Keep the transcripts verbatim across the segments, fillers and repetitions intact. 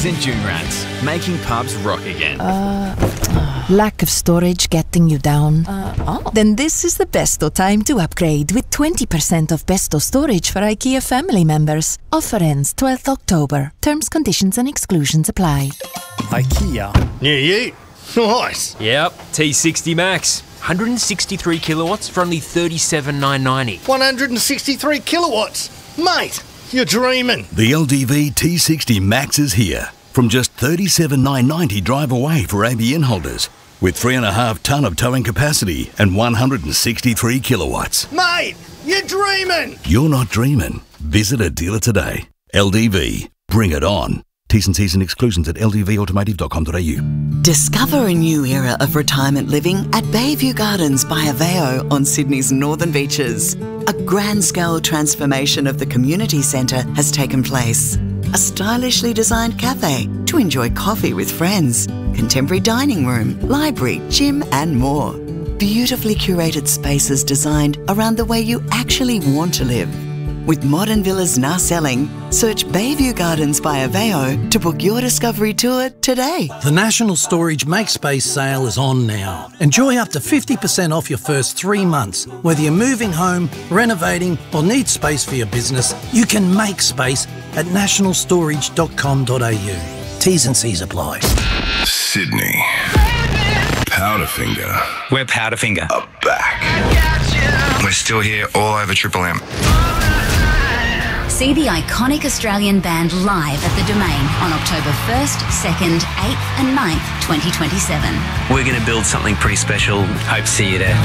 St Junrats, making pubs rock again. Uh, lack of storage getting you down? Uh, oh. Then this is the besto time to upgrade with twenty percent off besto storage for IKEA family members. Offer ends twelfth October. Terms, conditions and exclusions apply. IKEA. Near you. Nice. Yep, T sixty Max. one hundred sixty-three kilowatts for only thirty-seven thousand nine hundred ninety. one hundred sixty-three kilowatts. Mate, you're dreaming. The L D V T sixty Max is here. From just thirty-seven thousand nine hundred ninety drive away for A B N holders. With three and a half tonne of towing capacity and one hundred sixty-three kilowatts. Mate, you're dreaming. You're not dreaming. Visit a dealer today. L D V. Bring it on. T's and C's and exclusions at l d v automotive dot com dot a u. Discover a new era of retirement living at Bayview Gardens by Aveo on Sydney's northern beaches. A grand-scale transformation of the community centre has taken place. A stylishly designed cafe to enjoy coffee with friends, contemporary dining room, library, gym and more. Beautifully curated spaces designed around the way you actually want to live. With modern villas now selling, search Bayview Gardens by Aveo to book your discovery tour today. The National Storage Make Space sale is on now. Enjoy up to fifty percent off your first three months. Whether you're moving home, renovating or need space for your business, you can make space at national storage dot com dot a u. T's and C's apply. Sydney. Powderfinger. We're Powderfinger. Are back. We're still here all over Triple M. See the iconic Australian band live at the Domain on October first, second, eighth and ninth, twenty twenty-seven. We're going to build something pretty special. Hope to see you there.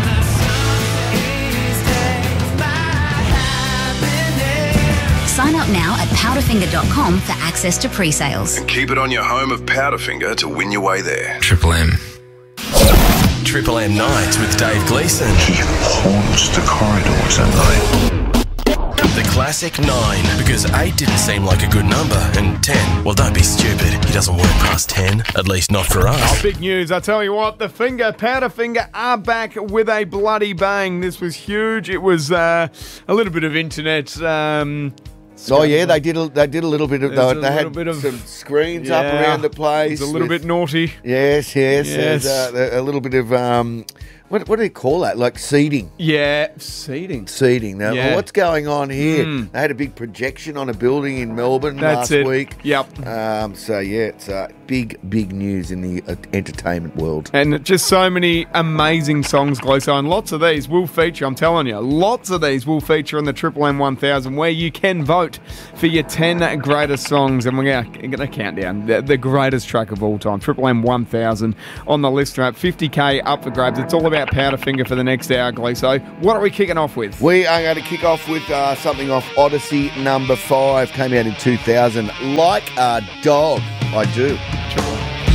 Sign up now at powderfinger dot com for access to pre-sales. And keep it on your home of Powderfinger to win your way there. Triple M. Triple M Nights with Dave Gleeson. He haunts the corridors at night. The classic nine, because eight didn't seem like a good number, and ten, well, don't be stupid. He doesn't work past ten, at least not for us. Oh, big news, I tell you what, the Finger, Powderfinger are back with a bloody bang. This was huge. It was uh, a little bit of internet. Um, Oh yeah, they did. A, they did a little bit of. They, a they had bit of, some screens yeah, up around the place. It's a little with, bit naughty. Yes, yes. Yes. And, uh, a little bit of um, what what do you call that? Like seeding. Yeah, seeding. Seeding. Now, Yeah. what's going on here? Mm. They had a big projection on a building in Melbourne That's last it. week. Yep. Um, so yeah, it's uh, big, big news in the uh, entertainment world. And just so many amazing songs, Gloso, and lots of these will feature, I'm telling you, lots of these will feature on the Triple M one thousand, where you can vote for your ten greatest songs, and we're going to count down the, the greatest track of all time, Triple M one thousand on the list. At fifty K up for grabs. It's all about Powderfinger for the next hour, Gloso. What are we kicking off with? We are going to kick off with uh, something off Odyssey number five, came out in two thousand, Like a Dog. I do. Triple M.